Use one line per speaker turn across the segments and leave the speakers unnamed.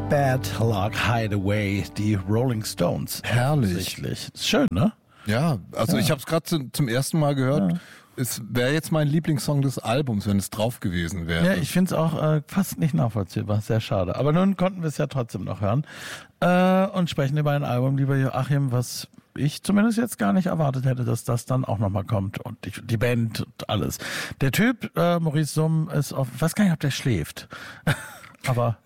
Bad Luck Hideaway, die Rolling Stones.
Herrlich.
Ist schön, ne?
Ja, also ich habe es gerade zum ersten Mal gehört.
Ja.
Es wäre jetzt mein Lieblingssong des Albums, wenn es drauf gewesen wäre.
Ja, ich finde es auch fast nicht nachvollziehbar. Sehr schade. Aber nun konnten wir es ja trotzdem noch hören. Und sprechen über ein Album, lieber Joachim, was ich zumindest jetzt gar nicht erwartet hätte, dass das dann auch nochmal kommt. Und die Band und alles. Der Typ, Maurice Summ, ist auf, ich weiß gar nicht, ob der schläft. Aber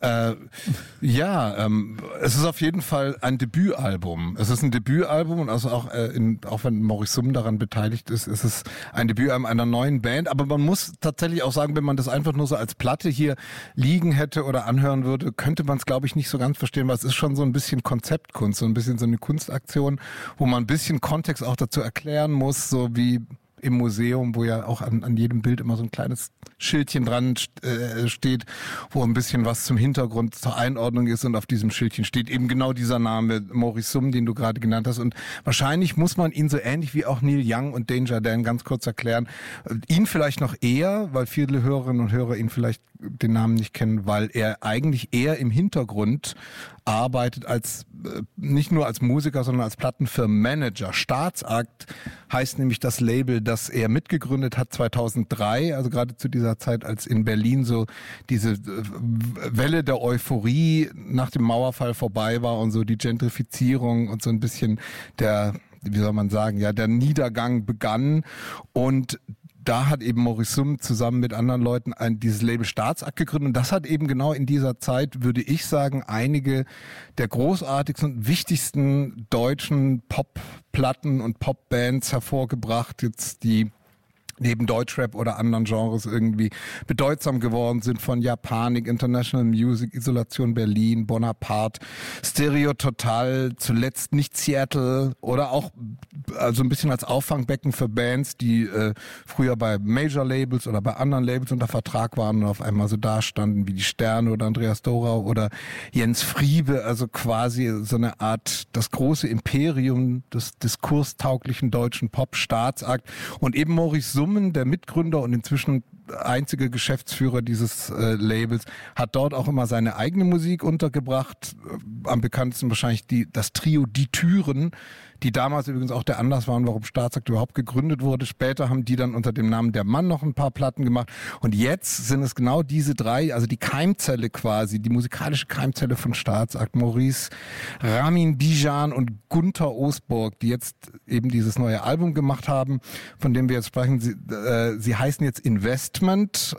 es ist auf jeden Fall ein Debütalbum. Es ist ein Debütalbum und also auch wenn Maurice Summ daran beteiligt ist, ist es ein Debütalbum einer neuen Band. Aber man muss tatsächlich auch sagen, wenn man das einfach nur so als Platte hier liegen hätte oder anhören würde, könnte man es, glaube ich, nicht so ganz verstehen, weil es ist schon so ein bisschen Konzeptkunst, so ein bisschen so eine Kunstaktion, wo man ein bisschen Kontext auch dazu erklären muss, so wie im Museum, wo ja auch an jedem Bild immer so ein kleines Schildchen dran steht, wo ein bisschen was zum Hintergrund, zur Einordnung ist, und auf diesem Schildchen steht eben genau dieser Name, Maurice Summ, den du gerade genannt hast. Und wahrscheinlich muss man ihn so ähnlich wie auch Neil Young und Danger Dan ganz kurz erklären. Ihn vielleicht noch eher, weil viele Hörerinnen und Hörer ihn vielleicht den Namen nicht kennen, weil er eigentlich eher im Hintergrund arbeitet als nicht nur als Musiker, sondern als Plattenfirmenmanager. Staatsakt heißt nämlich das Label, das er mitgegründet hat 2003, also gerade zu dieser Zeit, als in Berlin so diese Welle der Euphorie nach dem Mauerfall vorbei war und so die Gentrifizierung und so ein bisschen der Niedergang begann. Und da hat eben Maurice Summ zusammen mit anderen Leuten dieses Label Staatsakt gegründet. Und das hat eben genau in dieser Zeit, würde ich sagen, einige der großartigsten und wichtigsten deutschen Popplatten und Popbands hervorgebracht, jetzt die neben Deutschrap oder anderen Genres irgendwie bedeutsam geworden sind, von Japanik, International Music, Isolation Berlin, Bonaparte, Stereo Total, zuletzt nicht Seattle, oder auch also ein bisschen als Auffangbecken für Bands, die früher bei Major Labels oder bei anderen Labels unter Vertrag waren und auf einmal so dastanden wie die Sterne oder Andreas Dorau oder Jens Friebe, also quasi so eine Art das große Imperium des diskurstauglichen deutschen Pop, Staatsakt, und eben Maurice Summ, der Mitgründer und inzwischen einzige Geschäftsführer dieses Labels, hat dort auch immer seine eigene Musik untergebracht. Am bekanntesten wahrscheinlich das Trio Die Türen, die damals übrigens auch der Anlass waren, warum Staatsakt überhaupt gegründet wurde. Später haben die dann unter dem Namen Der Mann noch ein paar Platten gemacht. Und jetzt sind es genau diese drei, also die Keimzelle quasi, die musikalische Keimzelle von Staatsakt, Maurice, Ramin Bijan und Gunther Osborg, die jetzt eben dieses neue Album gemacht haben, von dem wir jetzt sprechen. Sie heißen jetzt Investment,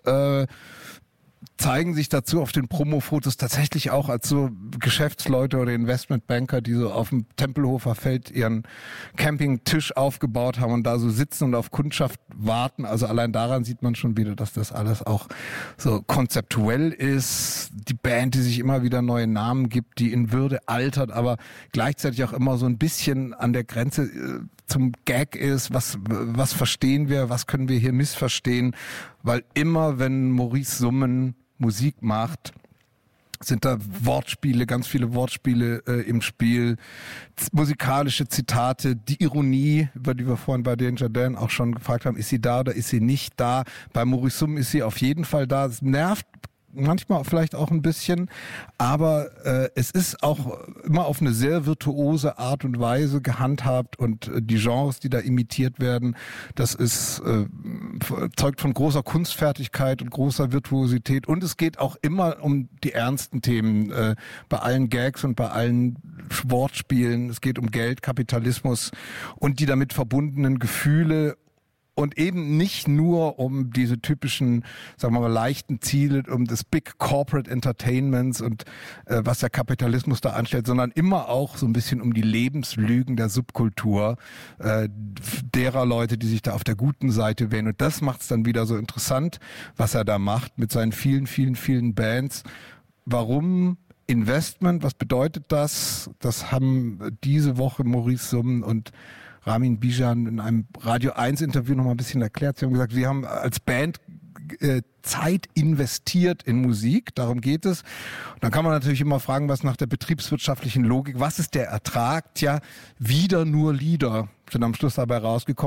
zeigen sich dazu auf den Promo-Fotos tatsächlich auch als so Geschäftsleute oder Investmentbanker, die so auf dem Tempelhofer Feld ihren Campingtisch aufgebaut haben und da so sitzen und auf Kundschaft warten. Also allein daran sieht man schon wieder, dass das alles auch so konzeptuell ist. Die Band, die sich immer wieder neue Namen gibt, die in Würde altert, aber gleichzeitig auch immer so ein bisschen an der Grenze zum Gag ist, was verstehen wir, was können wir hier missverstehen, weil immer, wenn Maurice Summ Musik macht, sind da Wortspiele, ganz viele Wortspiele im Spiel, musikalische Zitate, die Ironie, über die wir vorhin bei Danger Dan auch schon gefragt haben, ist sie da oder ist sie nicht da? Bei Maurice Summ ist sie auf jeden Fall da. Es nervt manchmal vielleicht auch ein bisschen, aber es ist auch immer auf eine sehr virtuose Art und Weise gehandhabt, und die Genres, die da imitiert werden, das ist zeugt von großer Kunstfertigkeit und großer Virtuosität, und es geht auch immer um die ernsten Themen, bei allen Gags und bei allen Wortspielen. Es geht um Geld, Kapitalismus und die damit verbundenen Gefühle. Und eben nicht nur um diese typischen, sagen wir mal, leichten Ziele, um das Big Corporate Entertainments und was der Kapitalismus da anstellt, sondern immer auch so ein bisschen um die Lebenslügen der Subkultur, derer Leute, die sich da auf der guten Seite wählen. Und das macht es dann wieder so interessant, was er da macht mit seinen vielen, vielen, vielen Bands. Warum Investment? Was bedeutet das? Das haben diese Woche Maurice Summ und Ramin Bijan in einem Radio 1 Interview noch mal ein bisschen erklärt. Sie haben gesagt, wir haben als Band Zeit investiert in Musik, darum geht es. Und dann kann man natürlich immer fragen, was nach der betriebswirtschaftlichen Logik, was ist der Ertrag? Tja, wieder nur Lieder sind am Schluss dabei rausgekommen.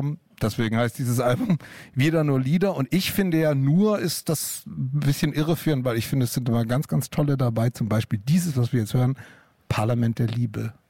Deswegen heißt dieses Album wieder nur Lieder. Und ich finde ja, nur ist das ein bisschen irreführend, weil ich finde, es sind immer ganz, ganz tolle dabei. Zum Beispiel dieses, was wir jetzt hören, Parlament der Liebe.